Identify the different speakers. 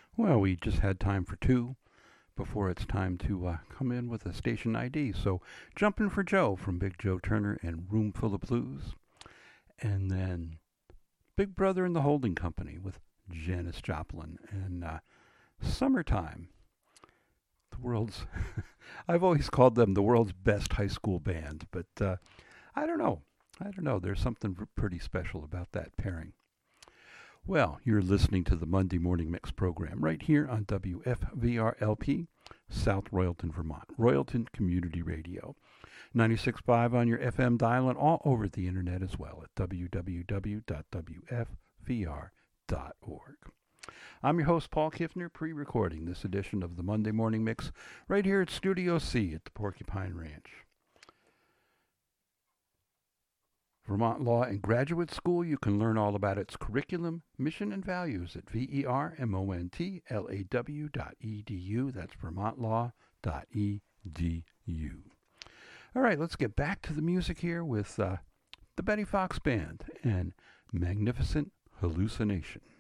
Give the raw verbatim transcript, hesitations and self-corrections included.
Speaker 1: Well, we just had time for two before it's time to uh, come in with a station I D. So, Jumpin' for Joe from Big Joe Turner and Room Full of Blues. And then Big Brother and the Holding Company with Janis Joplin. And uh, Summertime, the world's, I've always called them the world's best high school band. But uh, I don't know. I don't know. There's something pretty special about that pairing. Well, you're listening to the Monday Morning Mix program right here on W F V R L P, South Royalton, Vermont, Royalton Community Radio. ninety-six point five on your F M dial and all over the internet as well at w w w dot w f v r dot org. I'm your host, Paul Kiffner, pre-recording this edition of the Monday Morning Mix right here at Studio C at the Porcupine Ranch. Vermont Law and Graduate School, you can learn all about its curriculum, mission, and values at vermontlaw dot e d u. That's vermontlaw dot e d u. All right, let's get back to the music here with uh, the Betty Fox Band and Magnificent Hallucination.